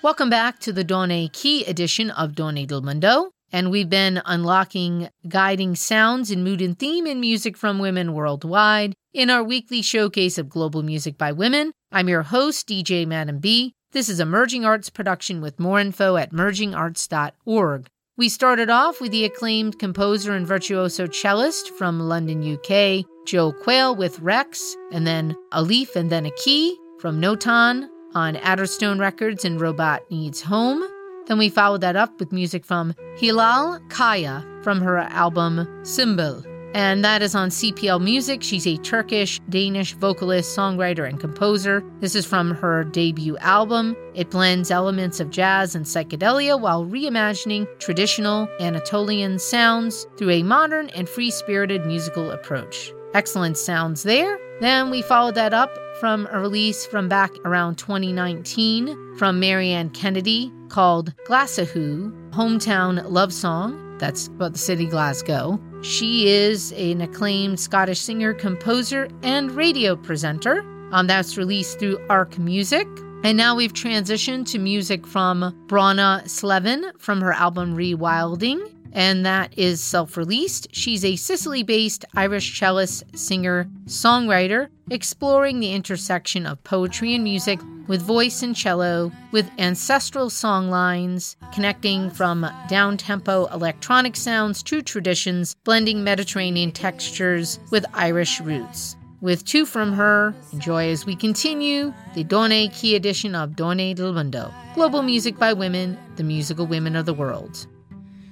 Welcome back to the Donna Key edition of Donna del Mundo, and we've been unlocking guiding sounds in mood and theme in music from women worldwide in our weekly showcase of global music by women. I'm your host, DJ Madam B. This is a Merging Arts production with more info at mergingarts.org. We started off with the acclaimed composer and virtuoso cellist from London, UK, Joe Quayle with Rex, and then a leaf and then a key from Notan on Adderstone Records and Robot Needs Home. Then we followed that up with music from Hilal Kaya from her album Symbol. And that is on CPL Music. She's a Turkish-Danish vocalist, songwriter, and composer. This is from her debut album. It blends elements of jazz and psychedelia while reimagining traditional Anatolian sounds through a modern and free-spirited musical approach. Excellent sounds there. Then we followed that up from a release from back around 2019 from Marianne Kennedy called Glasgow, Hometown Love Song. That's about the city Glasgow. She is an acclaimed Scottish singer, composer, and radio presenter. That's released through Arc Music. And now we've transitioned to music from Brana Slevin from her album Rewilding. And that is self-released. She's a Sicily-based Irish cellist, singer, songwriter, exploring the intersection of poetry and music with voice and cello, with ancestral songlines, connecting from down-tempo electronic sounds to traditions, blending Mediterranean textures with Irish roots. With two from her, enjoy as we continue the Donna Key edition of Donna del Mundo, global music by women, the musical women of the world.